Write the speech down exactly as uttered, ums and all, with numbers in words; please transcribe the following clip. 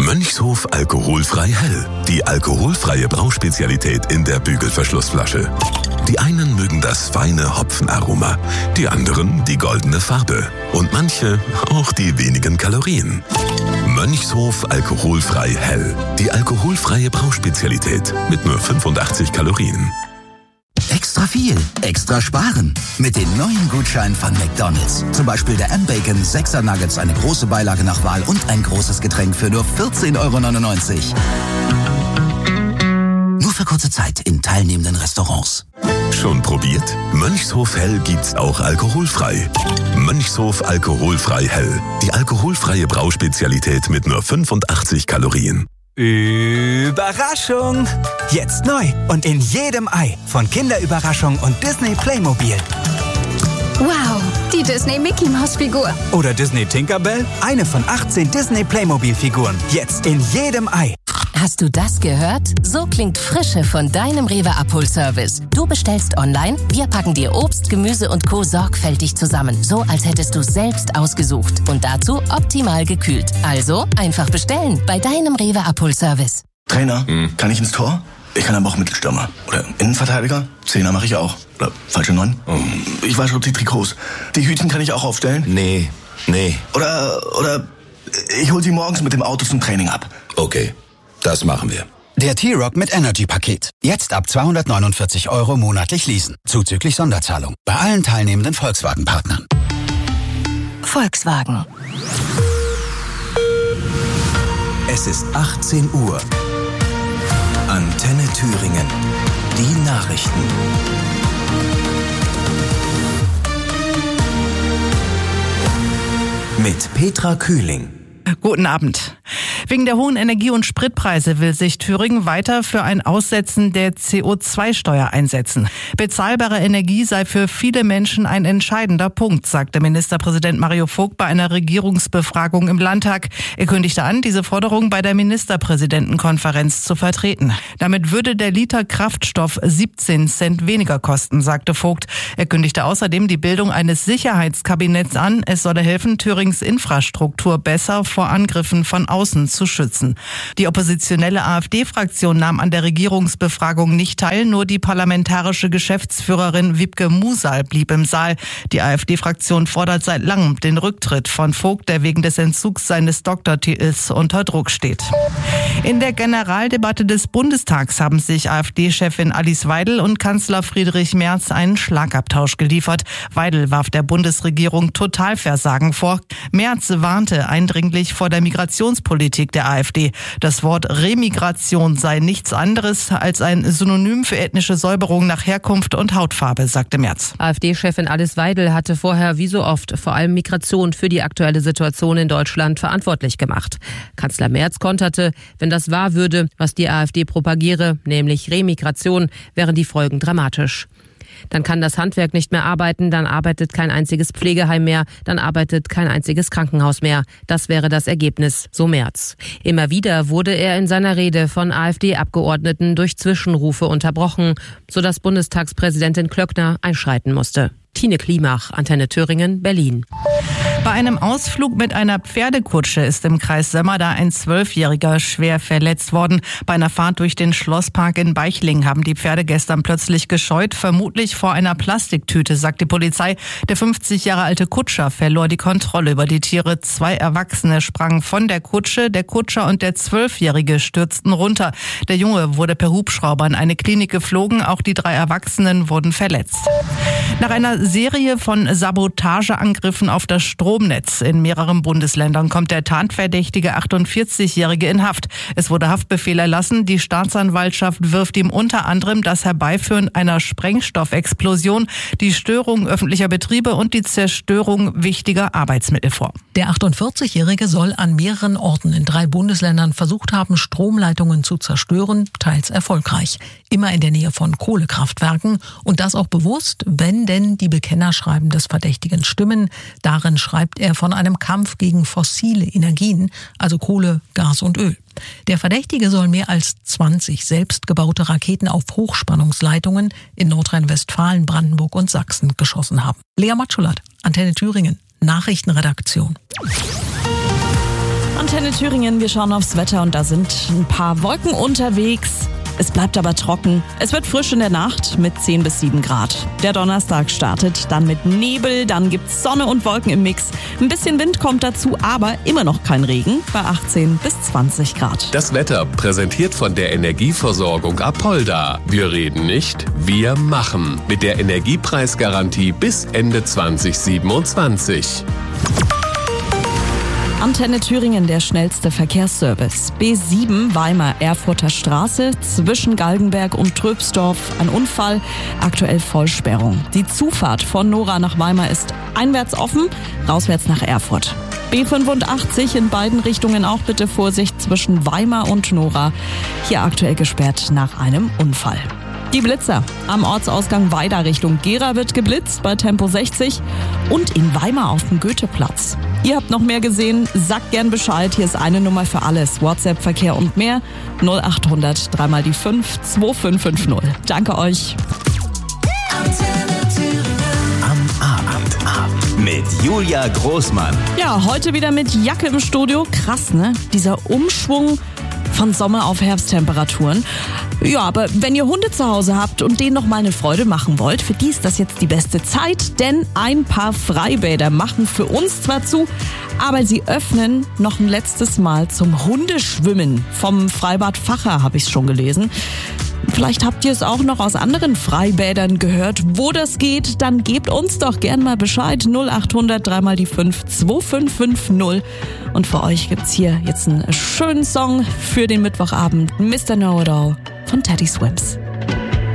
Mönchshof alkoholfrei hell. Die alkoholfreie Brauspezialität in der Bügelverschlussflasche. Die einen mögen das feine Hopfenaroma, die anderen die goldene Farbe und manche auch die wenigen Kalorien. Mönchshof alkoholfrei hell. Die alkoholfreie Brauspezialität mit nur fünfundachtzig Kalorien. Extra viel, extra sparen. Mit den neuen Gutscheinen von McDonald's. Zum Beispiel der M-Bacon sechser Nuggets, eine große Beilage nach Wahl und ein großes Getränk für nur vierzehn Euro neunundneunzig. Nur für kurze Zeit in teilnehmenden Restaurants. Schon probiert? Mönchshof hell gibt's auch alkoholfrei. Mönchshof alkoholfrei hell. Die alkoholfreie Brauspezialität mit nur fünfundachtzig Kalorien. Überraschung! Jetzt neu und in jedem Ei von Kinderüberraschung und Disney Playmobil. Wow, die Disney Mickey Maus Figur. Oder Disney Tinkerbell, eine von achtzehn Disney Playmobil Figuren. Jetzt in jedem Ei. Hast du das gehört? So klingt Frische von deinem Rewe Abholservice. Du bestellst online, wir packen dir Obst, Gemüse und Co. sorgfältig zusammen. So, als hättest du es selbst ausgesucht. Und dazu optimal gekühlt. Also einfach bestellen bei deinem Rewe Abholservice. Trainer, hm. kann ich ins Tor? Ich kann aber auch Mittelstürmer. Oder Innenverteidiger? Zehner mache ich auch. Oder falsche Neun? Oh. Ich wasche die Trikots. Die Hütchen kann ich auch aufstellen? Nee, nee. Oder, oder ich hol sie morgens mit dem Auto zum Training ab. Okay. Das machen wir. Der T-Rock mit Energy-Paket. Jetzt ab zweihundertneunundvierzig Euro monatlich leasen. Zuzüglich Sonderzahlung. Bei allen teilnehmenden Volkswagen-Partnern. Volkswagen. Es ist achtzehn Uhr. Antenne Thüringen. Die Nachrichten. Mit Petra Kühling. Guten Abend. Wegen der hohen Energie- und Spritpreise will sich Thüringen weiter für ein Aussetzen der C O zwei Steuer einsetzen. Bezahlbare Energie sei für viele Menschen ein entscheidender Punkt, sagte Ministerpräsident Mario Vogt bei einer Regierungsbefragung im Landtag. Er kündigte an, diese Forderung bei der Ministerpräsidentenkonferenz zu vertreten. Damit würde der Liter Kraftstoff siebzehn Cent weniger kosten, sagte Vogt. Er kündigte außerdem die Bildung eines Sicherheitskabinetts an. Es solle helfen, Thürings Infrastruktur besser vor Angriffen von außen zu schützen. Die oppositionelle AfD-Fraktion nahm an der Regierungsbefragung nicht teil, nur die parlamentarische Geschäftsführerin Wiebke Musal blieb im Saal. Die AfD-Fraktion fordert seit langem den Rücktritt von Vogt, der wegen des Entzugs seines Doktortitels unter Druck steht. In der Generaldebatte des Bundestags haben sich AfD-Chefin Alice Weidel und Kanzler Friedrich Merz einen Schlagabtausch geliefert. Weidel warf der Bundesregierung Totalversagen vor. Merz warnte eindringlich vor der Migrationspolitik der AfD. Das Wort Remigration sei nichts anderes als ein Synonym für ethnische Säuberung nach Herkunft und Hautfarbe, sagte Merz. AfD-Chefin Alice Weidel hatte vorher wie so oft vor allem Migration für die aktuelle Situation in Deutschland verantwortlich gemacht. Kanzler Merz konterte, wenn das wahr würde, was die AfD propagiere, nämlich Remigration, wären die Folgen dramatisch. Dann kann das Handwerk nicht mehr arbeiten, dann arbeitet kein einziges Pflegeheim mehr, dann arbeitet kein einziges Krankenhaus mehr. Das wäre das Ergebnis, so Merz. Immer wieder wurde er in seiner Rede von AfD-Abgeordneten durch Zwischenrufe unterbrochen, sodass Bundestagspräsidentin Klöckner einschreiten musste. Tine Klimach, Antenne Thüringen, Berlin. Bei einem Ausflug mit einer Pferdekutsche ist im Kreis Sömmerda ein Zwölfjähriger schwer verletzt worden. Bei einer Fahrt durch den Schlosspark in Beichling haben die Pferde gestern plötzlich gescheut, vermutlich vor einer Plastiktüte, sagt die Polizei. Der fünfzig Jahre alte Kutscher verlor die Kontrolle über die Tiere. Zwei Erwachsene sprangen von der Kutsche, der Kutscher und der Zwölfjährige stürzten runter. Der Junge wurde per Hubschrauber in eine Klinik geflogen, auch die drei Erwachsenen wurden verletzt. Nach einer Serie von Sabotageangriffen auf das Stromnetz in mehreren Bundesländern kommt der tatverdächtige achtundvierzigjährige in Haft. Es wurde Haftbefehl erlassen. Die Staatsanwaltschaft wirft ihm unter anderem das Herbeiführen einer Sprengstoffexplosion, die Störung öffentlicher Betriebe und die Zerstörung wichtiger Arbeitsmittel vor. Der achtundvierzigjährige soll an mehreren Orten in drei Bundesländern versucht haben, Stromleitungen zu zerstören, teils erfolgreich. Immer in der Nähe von Kohlekraftwerken und das auch bewusst, wenn denn die Bekennerschreiben des Verdächtigen stimmen. Darin schreibt er von einem Kampf gegen fossile Energien, also Kohle, Gas und Öl. Der Verdächtige soll mehr als zwanzig selbstgebaute Raketen auf Hochspannungsleitungen in Nordrhein-Westfalen, Brandenburg und Sachsen geschossen haben. Lea Matschulat, Antenne Thüringen, Nachrichtenredaktion. Und Antenne Thüringen, wir schauen aufs Wetter und da sind ein paar Wolken unterwegs. Es bleibt aber trocken. Es wird frisch in der Nacht mit zehn bis sieben Grad. Der Donnerstag startet dann mit Nebel, dann gibt's Sonne und Wolken im Mix. Ein bisschen Wind kommt dazu, aber immer noch kein Regen bei achtzehn bis zwanzig Grad. Das Wetter präsentiert von der Energieversorgung Apolda. Wir reden nicht, wir machen. Mit der Energiepreisgarantie bis Ende zwanzig siebenundzwanzig. Antenne Thüringen, der schnellste Verkehrsservice. B sieben Weimar-Erfurter Straße zwischen Galgenberg und Tröpsdorf. Ein Unfall, aktuell Vollsperrung. Die Zufahrt von Nora nach Weimar ist einwärts offen, rauswärts nach Erfurt. B fünfundachtzig in beiden Richtungen auch bitte Vorsicht zwischen Weimar und Nora. Hier aktuell gesperrt nach einem Unfall. Die Blitzer. Am Ortsausgang Weida Richtung Gera wird geblitzt bei Tempo sechzig und in Weimar auf dem Goetheplatz. Ihr habt noch mehr gesehen? Sagt gern Bescheid. Hier ist eine Nummer für alles. WhatsApp, Verkehr und mehr. null achthundert drei mal die fünf zwei fünf fünf null. Danke euch. Am Abend mit Julia Großmann. Ja, heute wieder mit Jacke im Studio. Krass, ne? Dieser Umschwung von Sommer auf Herbsttemperaturen. Ja, aber wenn ihr Hunde zu Hause habt und denen noch mal eine Freude machen wollt, für die ist das jetzt die beste Zeit, denn ein paar Freibäder machen für uns zwar zu, aber sie öffnen noch ein letztes Mal zum Hundeschwimmen. Vom Freibad Facher habe ich es schon gelesen. Vielleicht habt ihr es auch noch aus anderen Freibädern gehört. Wo das geht, dann gebt uns doch gern mal Bescheid. null achthundert drei mal die fünf zwei fünf fünf null. Und für euch gibt's hier jetzt einen schönen Song für den Mittwochabend. Mister Know-It-All von Teddy Swims.